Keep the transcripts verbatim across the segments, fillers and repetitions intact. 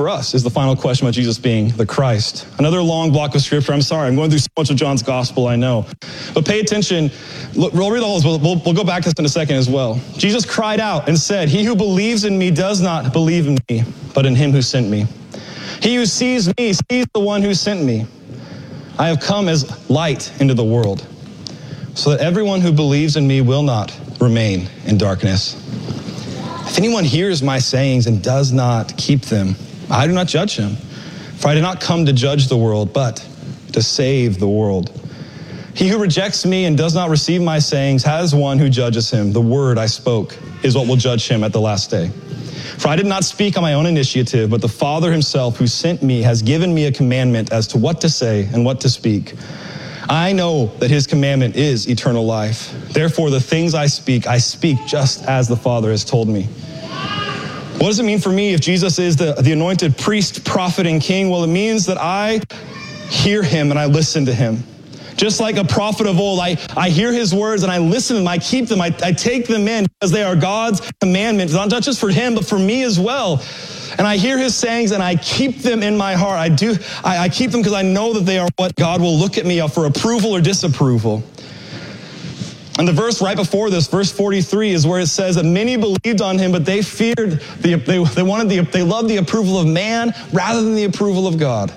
for us is the final question about Jesus being the Christ. Another long block of scripture. I'm sorry, I'm going through so much of John's gospel, I know. But pay attention. Look, we'll read the whole, we'll, we'll, we'll go back to this in a second as well. Jesus cried out and said, "He who believes in me does not believe in me, but in him who sent me. He who sees me sees the one who sent me. I have come as light into the world, so that everyone who believes in me will not remain in darkness. If anyone hears my sayings and does not keep them, I do not judge him. For I did not come to judge the world, but to save the world. He who rejects me and does not receive my sayings has one who judges him. The word I spoke is what will judge him at the last day. For I did not speak on my own initiative, but the Father himself who sent me has given me a commandment as to what to say and what to speak. I know that his commandment is eternal life. Therefore, the things I speak, I speak just as the Father has told me." What does it mean for me if Jesus is the, the anointed priest, prophet, and king? Well, it means that I hear him and I listen to him. Just like a prophet of old, I, I hear his words and I listen to them, I keep them, I, I take them in because they are God's commandments, not just for him, but for me as well. And I hear his sayings and I keep them in my heart. I do. I, I keep them because I know that they are what God will look at me for approval or disapproval. And the verse right before this, verse forty-three, is where it says that many believed on him, but they feared, the, they, they wanted the, they loved the approval of man rather than the approval of God.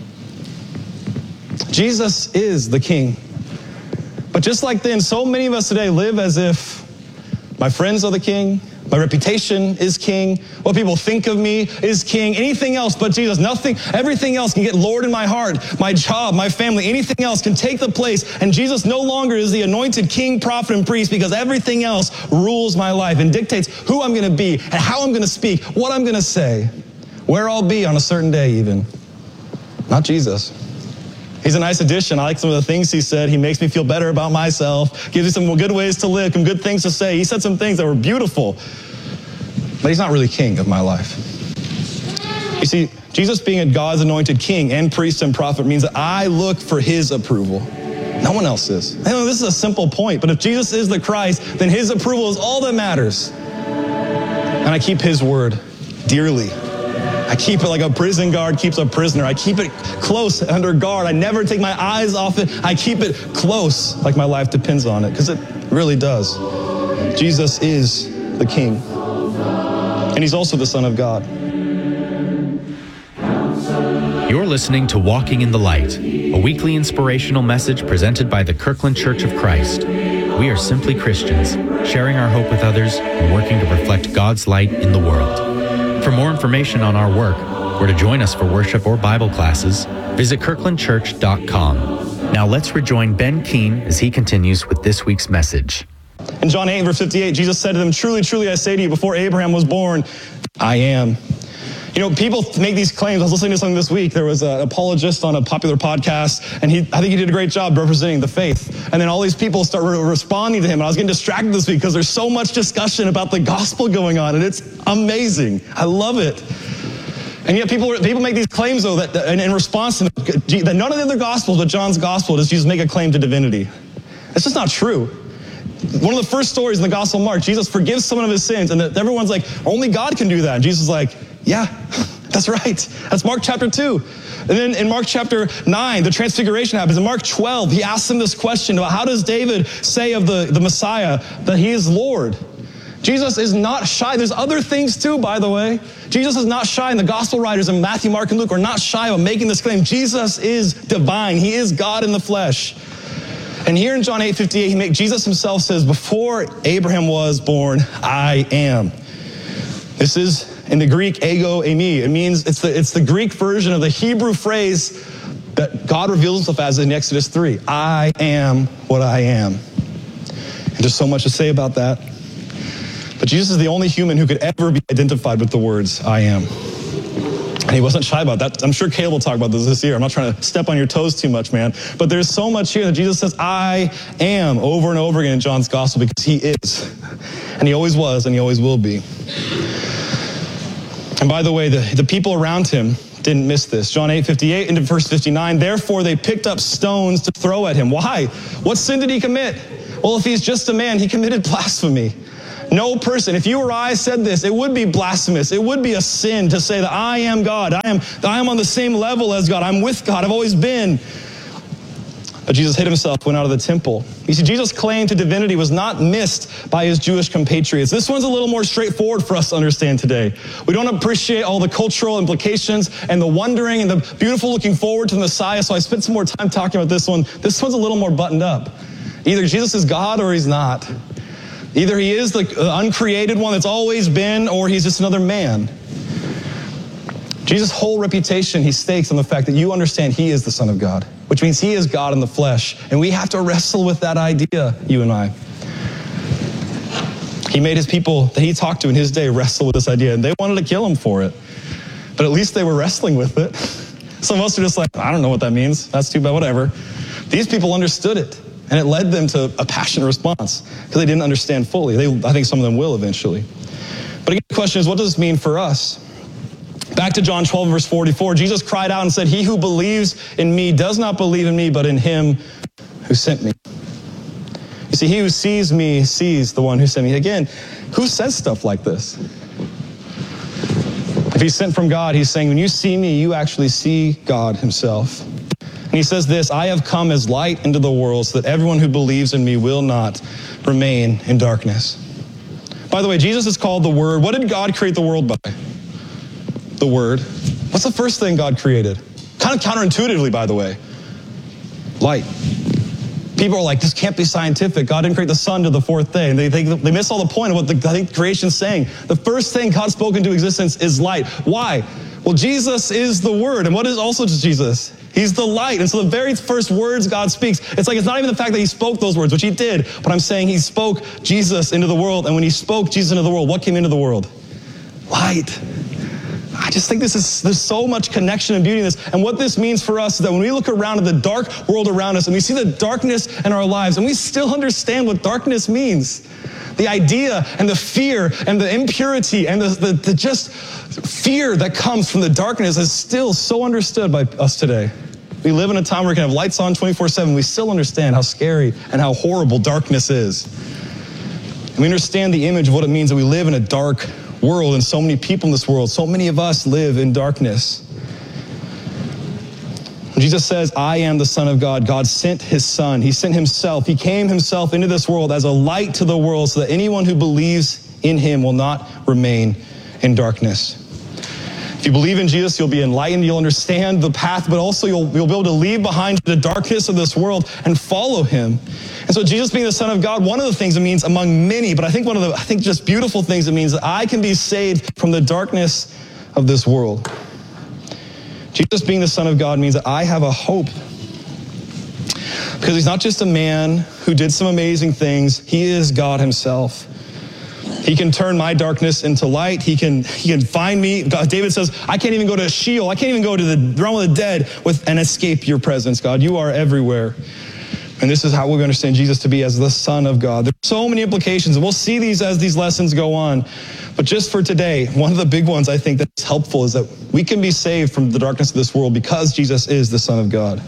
Jesus is the king. But just like then, so many of us today live as if my friends are the king, my reputation is king, what people think of me is king, anything else but Jesus. Nothing, everything else can get Lord in my heart, my job, my family, anything else can take the place. And Jesus no longer is the anointed king, prophet, and priest because everything else rules my life and dictates who I'm going to be and how I'm going to speak, what I'm going to say, where I'll be on a certain day even. Not Jesus. He's a nice addition. I like some of the things he said. He makes me feel better about myself, gives me some good ways to live, some good things to say. He said some things that were beautiful, but he's not really king of my life. You see, Jesus being a God's anointed king and priest and prophet means that I look for his approval. No one else is. I know this is a simple point, but if Jesus is the Christ, then his approval is all that matters. And I keep his word dearly. I keep it like a prison guard keeps a prisoner. I keep it close under guard. I never take my eyes off it. I keep it close like my life depends on it, because it really does. Jesus is the king. And he's also the Son of God. You're listening to Walking in the Light, a weekly inspirational message presented by the Kirkland Church of Christ. We are simply Christians, sharing our hope with others and working to reflect God's light in the world. For more information on our work, or to join us for worship or Bible classes, visit kirkland church dot com. Now let's rejoin Ben Keene as he continues with this week's message. In John eight, verse fifty-eight, Jesus said to them, "Truly, truly, I say to you, before Abraham was born, I am." You know, people make these claims. I was listening to something this week. There was an apologist on a popular podcast, and he, I think he did a great job representing the faith. And then all these people start re- responding to him. And I was getting distracted this week because there's so much discussion about the gospel going on, and it's amazing. I love it. And yet people people make these claims, though, that, that in, in response to that none of the other gospels but John's gospel does Jesus make a claim to divinity. It's just not true. One of the first stories in the Gospel of Mark, Jesus forgives someone of his sins, and everyone's like, only God can do that. And Jesus is like, yeah, that's right. That's Mark chapter two. And then in Mark chapter nine, the transfiguration happens. In Mark twelve, he asks him this question about how does David say of the, the Messiah that he is Lord? Jesus is not shy. There's other things too, by the way. Jesus is not shy, and the gospel writers in Matthew, Mark, and Luke are not shy about making this claim. Jesus is divine. He is God in the flesh. And here in John eight fifty-eight, he make, Jesus himself says, before Abraham was born, I am. This is in the Greek, ego eimi. It means, it's the, it's the Greek version of the Hebrew phrase that God reveals himself as in Exodus three. I am what I am. And there's so much to say about that. But Jesus is the only human who could ever be identified with the words, I am. And he wasn't shy about that. I'm sure Caleb will talk about this this year. I'm not trying to step on your toes too much, man. But there's so much here that Jesus says, I am, over and over again in John's gospel, because he is. And he always was, and he always will be. And by the way, the, the people around him didn't miss this. John eight fifty-eight into verse fifty-nine, therefore they picked up stones to throw at him. Why? What sin did he commit? Well, if he's just a man, he committed blasphemy. No person, if you or I said this, it would be blasphemous. It would be a sin to say that I am God. I am, I am on the same level as God. I'm with God. I've always been. But Jesus hid himself, went out of the temple. You see, Jesus' claim to divinity was not missed by his Jewish compatriots. This one's a little more straightforward for us to understand today. We don't appreciate all the cultural implications and the wondering and the beautiful looking forward to the Messiah, so I spent some more time talking about this one. This one's a little more buttoned up. Either Jesus is God or he's not. Either he is the uncreated one that's always been, or he's just another man. Jesus' whole reputation he stakes on the fact that you understand he is the Son of God, which means he is God in the flesh. And we have to wrestle with that idea, you and I. He made his people that he talked to in his day wrestle with this idea, and they wanted to kill him for it. But at least they were wrestling with it. Some of us are just like, I don't know what that means. That's too bad, whatever. These people understood it. And it led them to a passionate response because they didn't understand fully. They, I think some of them will eventually. But again, the question is, what does this mean for us? Back to John twelve, verse forty-four, Jesus cried out and said, he who believes in me does not believe in me, but in him who sent me. You see, he who sees me sees the one who sent me. Again, who says stuff like this? If he's sent from God, he's saying, when you see me, you actually see God himself. And he says this, I have come as light into the world so that everyone who believes in me will not remain in darkness. By the way, Jesus is called the Word. What did God create the world by? The Word. What's the first thing God created? Kind of counterintuitively, by the way. Light. People are like, this can't be scientific. God didn't create the sun to the fourth day. And they, they, they miss all the point of what the I think creation's saying. The first thing God spoke into existence is light. Why? Well, Jesus is the Word. And what is also just Jesus? He's the light. And so the very first words God speaks, it's like it's not even the fact that he spoke those words, which he did, but I'm saying he spoke Jesus into the world. And when he spoke Jesus into the world, what came into the world? Light. I just think this is, there's so much connection and beauty in this. And what this means for us is that when we look around at the dark world around us and we see the darkness in our lives and we still understand what darkness means, the idea and the fear and the impurity and the, the, the just fear that comes from the darkness is still so understood by us today. We live in a time where we can have lights on twenty-four seven. We still understand how scary and how horrible darkness is. And we understand the image of what it means that we live in a dark world, and so many people in this world, so many of us live in darkness. When Jesus says, I am the Son of God, God sent his Son. He sent himself. He came himself into this world as a light to the world so that anyone who believes in him will not remain in darkness. If you believe in Jesus, you'll be enlightened, you'll understand the path, but also you'll, you'll be able to leave behind the darkness of this world and follow him. And so Jesus being the Son of God, one of the things it means among many, but I think one of the, I think just beautiful things it means that I can be saved from the darkness of this world. Jesus being the Son of God means that I have a hope. Because he's not just a man who did some amazing things, he is God himself. He can turn my darkness into light. He can, he can find me. God, David says, I can't even go to Sheol. I can't even go to the realm of the dead with, and escape your presence, God. You are everywhere. And this is how we understand Jesus to be as the Son of God. There's so many implications, and we'll see these as these lessons go on. But just for today, one of the big ones I think that's helpful is that we can be saved from the darkness of this world because Jesus is the Son of God.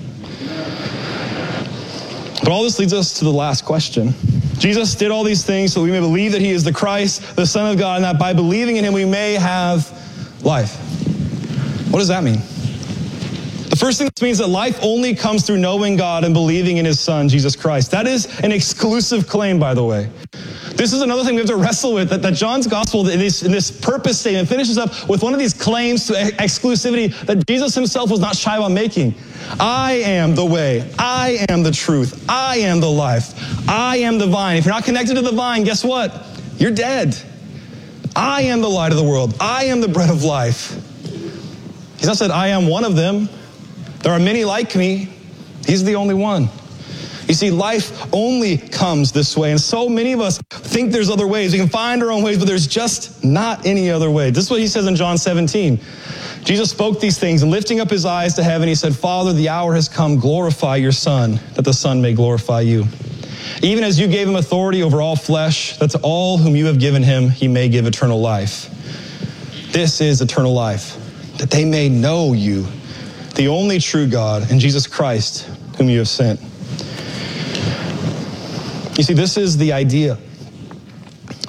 But all this leads us to the last question. Jesus did all these things so we may believe that he is the Christ, the Son of God, and that by believing in him we may have life. What does that mean? The first thing this means that life only comes through knowing God and believing in his Son, Jesus Christ. That is an exclusive claim, by the way. This is another thing we have to wrestle with, that, that John's gospel in this, in this purpose statement finishes up with one of these claims to exclusivity that Jesus himself was not shy about making. I am the way. I am the truth. I am the life. I am the vine. If you're not connected to the vine, guess what? You're dead. I am the light of the world. I am the bread of life. He's not said, I am one of them. There are many like me. He's the only one. You see, life only comes this way. And so many of us think there's other ways. We can find our own ways, but there's just not any other way. This is what he says in John seventeen. Jesus spoke these things, and lifting up his eyes to heaven, he said, Father, the hour has come. Glorify your Son, that the Son may glorify you. Even as you gave him authority over all flesh, that to all whom you have given him, he may give eternal life. This is eternal life, that they may know you, the only true God, and Jesus Christ, whom you have sent. You see, this is the idea.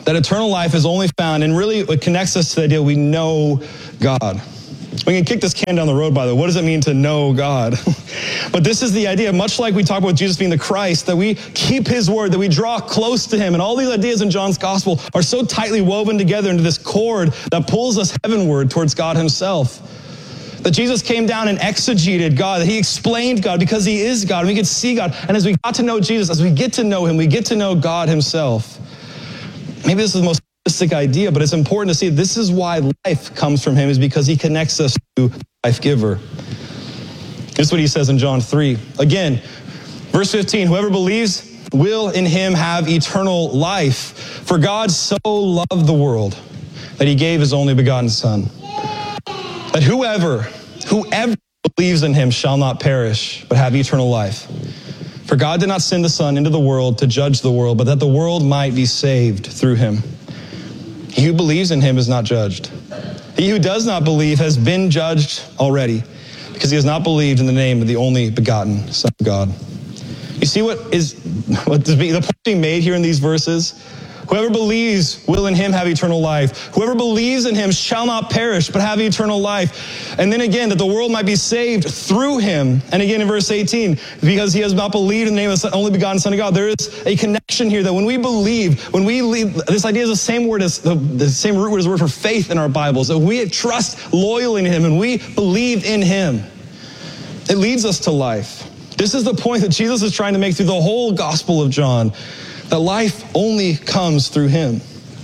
that eternal life is only found, and really it connects us to the idea we know God. We can kick this can down the road, by the way. What does it mean to know God? But this is the idea, much like we talk about Jesus being the Christ, that we keep his word, that we draw close to him. And all these ideas in John's gospel are so tightly woven together into this cord that pulls us heavenward towards God himself. That Jesus came down and exegeted God, that he explained God because he is God, and we could see God. And as we got to know Jesus, as we get to know him, we get to know God himself. Maybe this is the most simplistic idea, but it's important to see this is why life comes from him, is because he connects us to the life giver. This is what he says in John three. Again, verse fifteen, whoever believes will in him have eternal life. For God so loved the world that he gave his only begotten Son. That whoever, whoever believes in him shall not perish, but have eternal life. For God did not send the Son into the world to judge the world, but that the world might be saved through him. He who believes in him is not judged. He who does not believe has been judged already, because he has not believed in the name of the only begotten Son of God. You see what is what is being, the point being made here in these verses? Whoever believes will in him have eternal life. Whoever believes in him shall not perish, but have eternal life. And then again, that the world might be saved through him. And again in verse eighteen, because he has not believed in the name of the only begotten Son of God. There is a connection here that when we believe, when we leave, this idea is the same word as the, the same root word as the word for faith in our Bibles. That we trust loyally in him and we believe in him. It leads us to life. This is the point that Jesus is trying to make through the whole Gospel of John. That life only comes through him.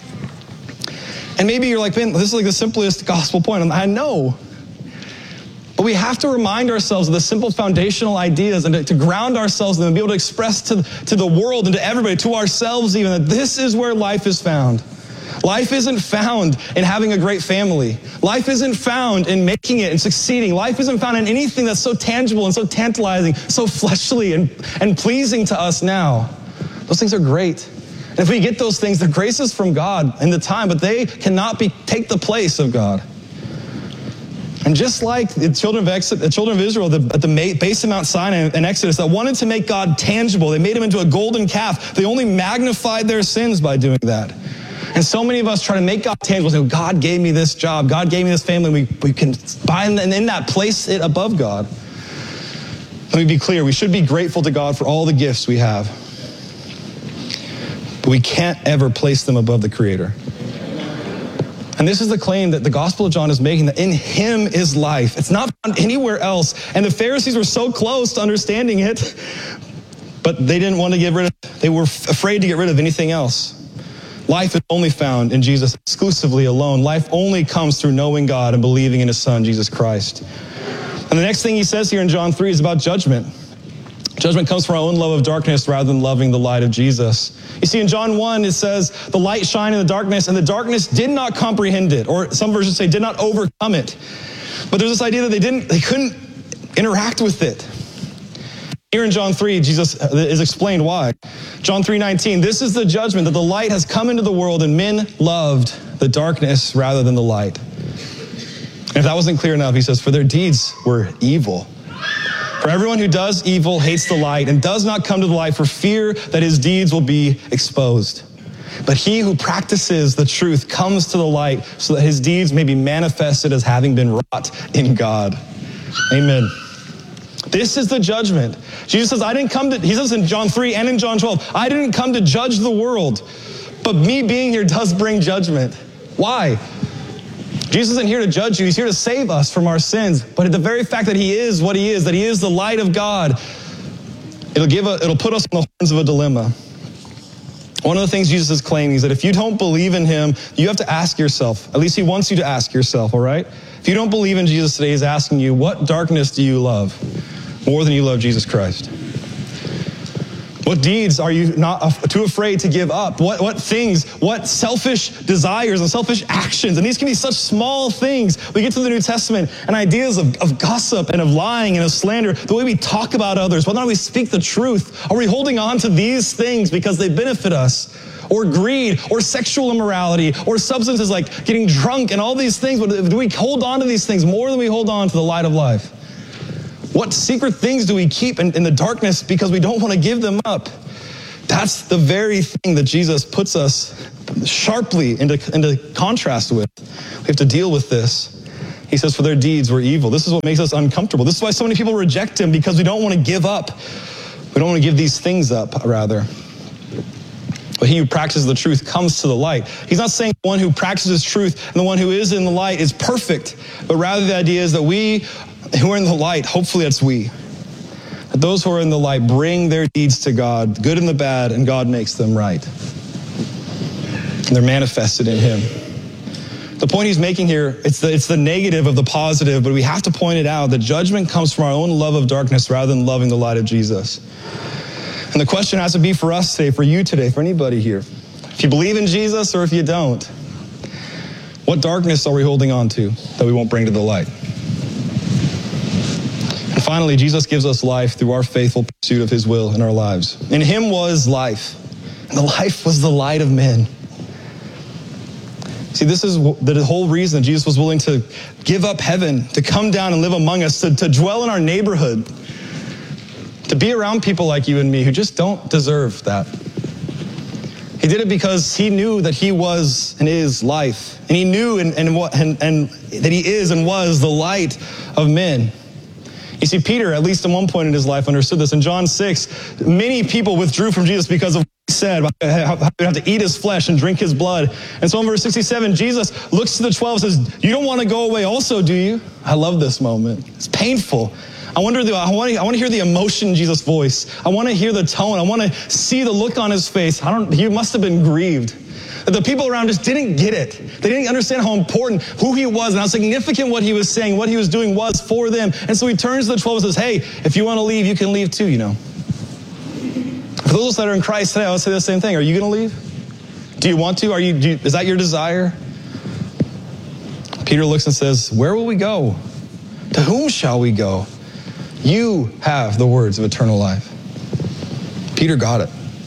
And maybe you're like, man, this is like the simplest gospel point. I know. But we have to remind ourselves of the simple foundational ideas and to, to ground ourselves and to be able to express to, to the world and to everybody, to ourselves even, that this is where life is found. Life isn't found in having a great family. Life isn't found in making it and succeeding. Life isn't found in anything that's so tangible and so tantalizing, so fleshly and, and pleasing to us now. Those things are great. And if we get those things, the grace is from God in the time, but they cannot be take the place of God. And just like the children of, Ex- the children of Israel the, at the base of Mount Sinai in Exodus that wanted to make God tangible, they made him into a golden calf. They only magnified their sins by doing that. And so many of us try to make God tangible. Say, God gave me this job. God gave me this family. We, we can bind and in that place it above God. Let me be clear. We should be grateful to God for all the gifts we have. But we can't ever place them above the Creator. And this is the claim that the Gospel of John is making, that in him is life. It's not found anywhere else. And the Pharisees were so close to understanding it, but they didn't want to get rid of, they were afraid to get rid of anything else. Life is only found in Jesus exclusively alone. Life only comes through knowing God and believing in his Son, Jesus Christ. And the next thing he says here in John three is about judgment. Judgment comes from our own love of darkness rather than loving the light of Jesus. You see, in John one, it says, the light shined in the darkness, and the darkness did not comprehend it. Or some versions say, did not overcome it. But there's this idea that they didn't, they couldn't interact with it. Here in John three, Jesus is explained why. John three nineteen, this is the judgment, that the light has come into the world, and men loved the darkness rather than the light. And if that wasn't clear enough, he says, for their deeds were evil. For everyone who does evil hates the light and does not come to the light for fear that his deeds will be exposed. But he who practices the truth comes to the light so that his deeds may be manifested as having been wrought in God. Amen. This is the judgment. Jesus says, I didn't come to, he says in John three and in John twelve, I didn't come to judge the world, but me being here does bring judgment. Why? Jesus isn't here to judge you. He's here to save us from our sins. But at the very fact that he is what he is, that he is the light of God, it'll give a, it'll put us on the horns of a dilemma. One of the things Jesus is claiming is that if you don't believe in him, you have to ask yourself, at least he wants you to ask yourself, all right? If you don't believe in Jesus today, he's asking you, what darkness do you love more than you love Jesus Christ? What deeds are you not too afraid to give up? What, what things, what selfish desires and selfish actions? And these can be such small things. We get to the New Testament and ideas of, of gossip and of lying and of slander, the way we talk about others, whether or not we speak the truth. Are we holding on to these things because they benefit us? Or greed, or sexual immorality, or substances like getting drunk and all these things. But do we hold on to these things more than we hold on to the light of life? What secret things do we keep in, in the darkness because we don't want to give them up? That's the very thing that Jesus puts us, sharply into, into contrast with. We have to deal with this. He says, for their deeds were evil. This is what makes us uncomfortable. This is why so many people reject him, because we don't want to give up. We don't want to give these things up, rather. But he who practices the truth comes to the light. He's not saying the one who practices truth and the one who is in the light is perfect, but rather the idea is that we who are in the light, hopefully it's we, that those who are in the light bring their deeds to God, the good and the bad, and God makes them right. And they're manifested in him. The point he's making here, it's the, it's the negative of the positive, but we have to point it out that judgment comes from our own love of darkness rather than loving the light of Jesus. And the question has to be for us today, for you today, for anybody here. If you believe in Jesus or if you don't, what darkness are we holding on to that we won't bring to the light? And finally, Jesus gives us life through our faithful pursuit of his will in our lives. In him was life, and the life was the light of men. See, this is the whole reason that Jesus was willing to give up heaven, to come down and live among us, to, to dwell in our neighborhood, to be around people like you and me who just don't deserve that. He did it because he knew that he was and is life. And he knew and, and, and, and that he is and was the light of men. You see, Peter, at least at one point in his life, understood this. In John six, many people withdrew from Jesus because of said, how we have to eat his flesh and drink his blood. And so in verse sixty-seven, Jesus looks to the twelve and says, you don't want to go away also, do you? I love this moment. It's painful. I wonder, the, I want to, I want to hear the emotion in Jesus' voice. I want to hear the tone. I want to see the look on his face. I don't, he must have been grieved. The people around just didn't get it. They didn't understand how important, who he was, and how significant what he was saying, what he was doing was for them. And so he turns to the twelve and says, hey, if you want to leave, you can leave too, you know. For those that are in Christ today, I would say the same thing. Are you going to leave? Do you want to? Are you, do you? Is that your desire? Peter looks and says, where will we go? To whom shall we go? You have the words of eternal life. Peter got it.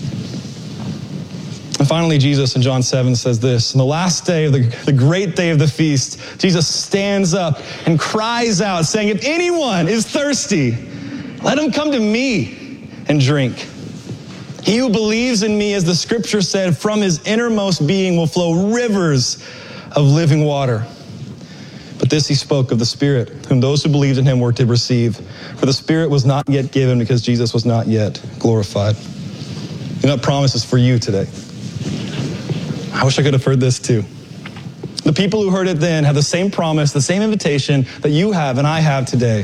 And finally, Jesus in John seven says this, in the last day of the, the great day of the feast, Jesus stands up and cries out saying, if anyone is thirsty, let him come to me and drink. He who believes in me, as the scripture said, from his innermost being will flow rivers of living water. But this he spoke of the Spirit, whom those who believed in him were to receive. For the Spirit was not yet given because Jesus was not yet glorified. And that promise is for you today. I wish I could have heard this too. The people who heard it then have the same promise, the same invitation that you have and I have today.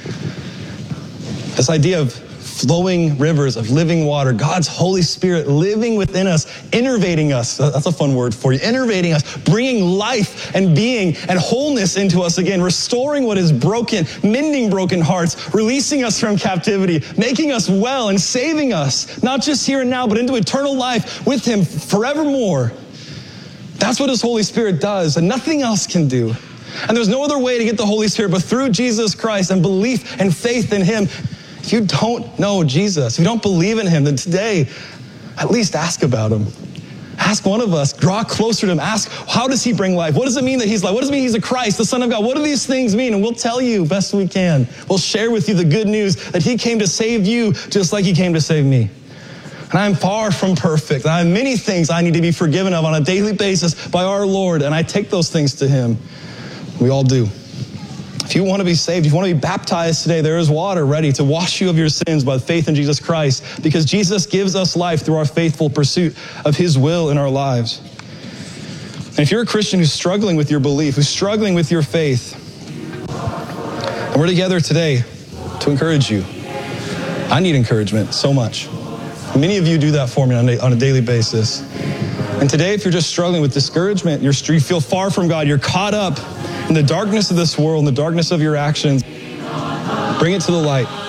This idea of flowing rivers of living water, God's Holy Spirit living within us, innervating us. That's a fun word for you. Innervating us, bringing life and being and wholeness into us again, restoring what is broken, mending broken hearts, releasing us from captivity, making us well and saving us, not just here and now, but into eternal life with him forevermore. That's what his Holy Spirit does, and nothing else can do. And there's no other way to get the Holy Spirit but through Jesus Christ and belief and faith in him. If you don't know Jesus, if you don't believe in him, then today, at least ask about him. Ask one of us, draw closer to him. Ask, how does he bring life? What does it mean that he's life? What does it mean he's a Christ, the Son of God? What do these things mean? And we'll tell you best we can. We'll share with you the good news that he came to save you just like he came to save me. And I'm far from perfect. I have many things I need to be forgiven of on a daily basis by our Lord, and I take those things to him. We all do. If you want to be saved, if you want to be baptized today, there is water ready to wash you of your sins by faith in Jesus Christ, because Jesus gives us life through our faithful pursuit of his will in our lives. And if you're a Christian who's struggling with your belief, who's struggling with your faith, and we're together today to encourage you. I need encouragement so much. Many of you do that for me on a, on a daily basis. And today, if you're just struggling with discouragement, you're, you feel far from God, you're caught up in the darkness of this world, in the darkness of your actions, bring it to the light.